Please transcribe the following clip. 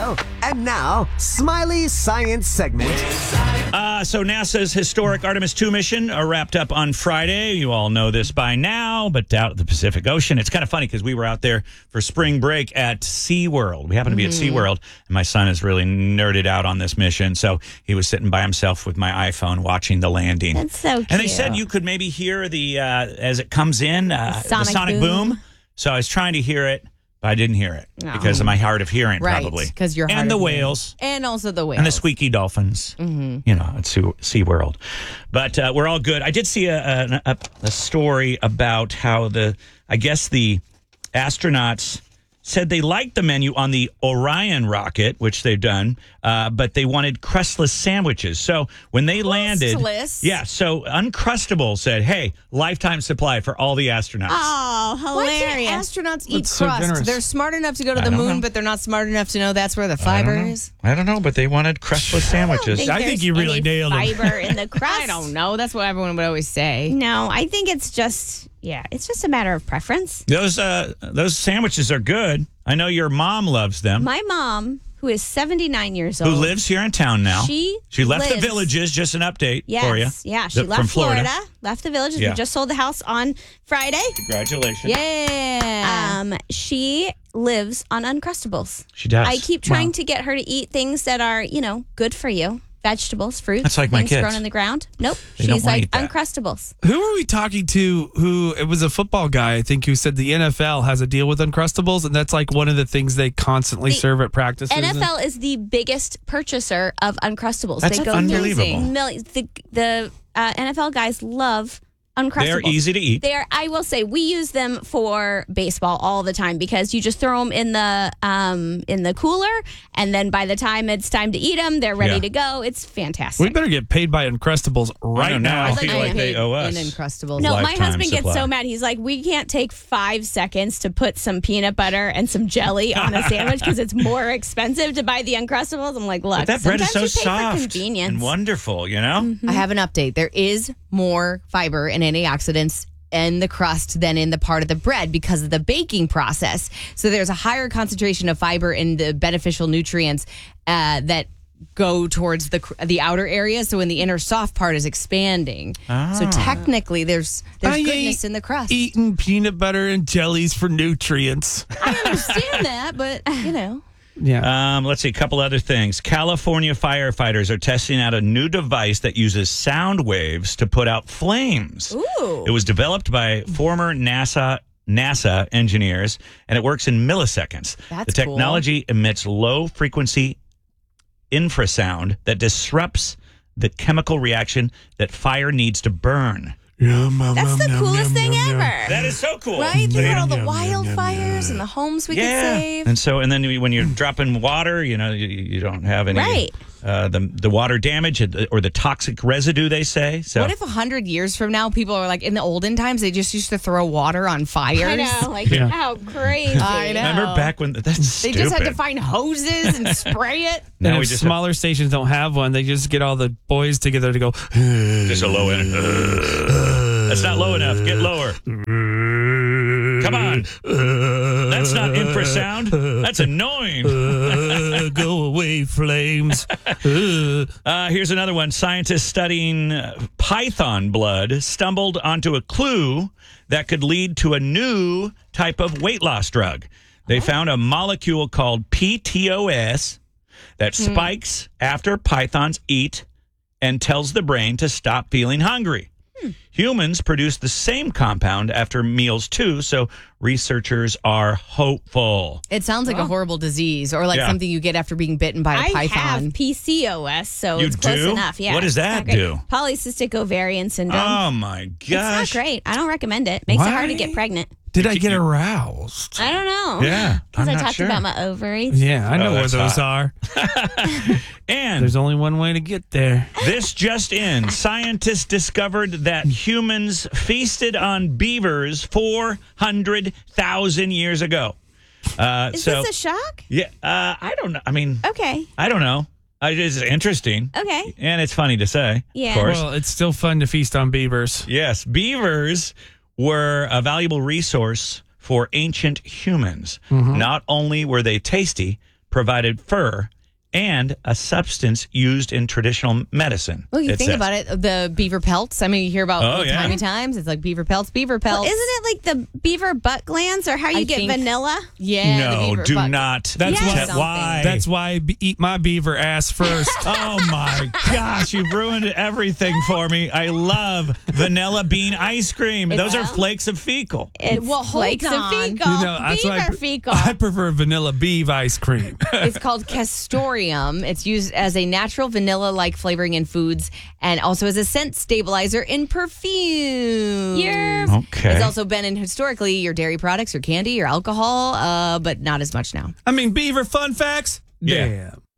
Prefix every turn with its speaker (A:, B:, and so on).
A: Well, and now, Smiley's Science segment.
B: So NASA's historic Artemis 2 mission wrapped up on Friday. You all know this by now, but out at the Pacific Ocean. It's kind of funny because we were out there for spring break at SeaWorld. We happened to be at SeaWorld, and my son is really nerded out on this mission. So he was sitting by himself with my iPhone watching the landing.
C: That's so cute.
B: And they said you could maybe hear the, as it comes in, the sonic boom. So I was trying to hear it. But I didn't hear it because of my hard of hearing, probably.
D: Because you're hard
B: and the
D: of hearing.
B: whales.
D: And also the whales.
B: And the squeaky dolphins. You know, at SeaWorld. But we're all good. I did see a story about how the astronauts said they liked the menu on the Orion rocket, which they've done, but they wanted crustless sandwiches. So when they landed... Yeah, so Uncrustable said, hey, lifetime supply for all the astronauts.
C: Oh, hilarious.
D: Why can't astronauts eat
E: That's so
D: crust?
E: generous.
D: They're smart enough to go to the moon, but they're not smart enough to know that's where the fiber is.
B: I don't know, but they wanted crustless sandwiches.
E: I think you really nailed it.
C: Fiber in the crust.
D: I don't know. That's what everyone would always say.
C: No, I think it's just a matter of preference.
B: Those sandwiches are good. I know your mom loves them.
C: My mom, who is 79 years
B: Who
C: old,
B: lives here in town now.
C: She
B: left the
C: lives-
B: Villages, just an update
C: Yes,
B: for you.
C: yeah, she
B: from
C: left
B: Florida.
C: left the Villages.
B: Yeah.
C: We just sold the house on Friday.
B: Congratulations.
D: Yeah.
C: She lives on Uncrustables.
B: She does.
C: I keep trying to get her to eat things that are, good for you. Vegetables, fruits,
B: That's like my
C: things
B: kids.
C: grown in the ground. Nope.
B: They don't
C: She's
B: wanna
C: like
B: eat that.
C: Uncrustables.
E: Who are we talking to? It was a football guy, I think, who said the NFL has a deal with Uncrustables, and that's like one of the things they constantly serve at practices.
C: NFL is the biggest purchaser of Uncrustables.
B: That's
C: they go
B: unbelievable.
C: Millions. The NFL guys love Uncrustables.
B: They're easy to eat.
C: I will say, we use them for baseball all the time because you just throw them in the cooler, and then by the time it's time to eat them, they're ready
B: Yeah.
C: to go. It's fantastic.
E: We better get paid by Uncrustables right now.
B: I feel like they owe us.
D: In Uncrustables.
C: No, my
B: Lifetime
C: husband gets
B: supply.
C: so mad. He's like, we can't take 5 seconds to put some peanut butter and some jelly on a sandwich because it's more expensive to buy the Uncrustables. I'm like, look,
B: But that bread is so
C: sometimes you pay for
B: soft
C: convenience.
B: and wonderful, you know?
D: I have an update. There is more fiber and antioxidants in the crust than in the part of the bread because of the baking process. So there's a higher concentration of fiber in the beneficial nutrients that go towards the outer area. So when the inner soft part is expanding. So technically there's goodness in the crust.
E: Eating peanut butter and jellies for nutrients.
D: I understand that, but
E: Yeah.
B: Let's see, a couple other things. California firefighters are testing out a new device that uses sound waves to put out flames.
C: Ooh.
B: It was developed by former NASA engineers, and it works in milliseconds.
D: That's
B: the technology emits low-frequency infrasound that disrupts the chemical reaction that fire needs to burn.
C: That's the coolest thing ever.
B: That is so cool.
D: right? Think about all the wildfires and the homes we could save.
B: And then when you're dropping water, you don't have any
C: Right.
B: the water damage or the toxic residue, they say. So
D: What if 100 years from now, people are like, in the olden times, they just used to throw water on fires?
C: I know, how crazy.
D: I know.
B: remember back when that's
D: They
B: stupid.
D: just had to find hoses and spray it.
B: Now
E: And
B: we
E: if
B: just
E: smaller stations don't have one, they just get all the boys together to go.
B: just a low end. That's not low enough. Get lower. Come on. That's not infrasound. That's annoying.
E: Go away, flames.
B: Here's another one. Scientists studying python blood stumbled onto a clue that could lead to a new type of weight loss drug. They found a molecule called PTOS that spikes after pythons eat and tells the brain to stop feeling hungry. Humans produce the same compound after meals too, so researchers are hopeful.
D: It sounds like a horrible disease or like
B: Yeah.
D: something you get after being bitten by a
C: I have
D: python.
C: PCOS, so
B: You
C: it's close
B: do?
C: enough. Yeah.
B: What does
C: it's
B: that
C: not great.
B: do?
C: Polycystic ovarian syndrome.
B: Oh my
C: It's
B: gosh.
C: not great. I don't recommend it. Makes it hard to
E: Why?
C: get pregnant.
E: Did I get aroused?
C: I don't know.
B: Yeah,
C: Because
B: I'm
C: I
B: not
C: talked
B: sure.
C: about my ovaries.
E: Yeah, I know where
B: that's
E: those
B: hot.
E: are.
B: And
E: There's only one way to get there.
B: this just in. Scientists discovered that humans feasted on beavers 400,000 years ago.
C: Is this a shock?
B: Yeah, I don't know. I mean,
C: Okay.
B: I don't know. It's interesting.
C: Okay.
B: And it's funny to say,
C: Yeah.
B: of course.
E: Well, it's still fun to feast on beavers.
B: Yes, beavers were a valuable resource for ancient humans. Not only were they tasty, provided fur and a substance used in traditional medicine.
D: Well, you
B: it
D: think
B: says.
D: about it, the beaver pelts. I mean, you hear about
B: Oh,
D: old
B: yeah.
D: timey times. It's like beaver pelts.
C: Well, isn't it like the beaver butt glands or how you
D: I
C: get
D: think-
C: vanilla?
D: Yeah. the
B: No,
D: beaver
B: do
D: butt-
B: not.
E: That's
D: Yes.
B: why.
E: That's why I eat my beaver ass first.
B: Oh my gosh, you've ruined everything for me. I love vanilla bean ice cream. Those are flakes of fecal.
C: It's
D: Well, hold
C: flakes of
D: on.
C: fecal.
E: that's why
C: Beaver fecal.
E: I prefer vanilla beef ice cream.
D: It's called castoreum. It's used as a natural vanilla-like flavoring in foods and also as a scent stabilizer in perfume.
B: Okay.
D: It's also been in historically your dairy products, your candy, your alcohol, but not as much now.
E: I mean, beaver fun facts.
B: Yeah.
E: Damn.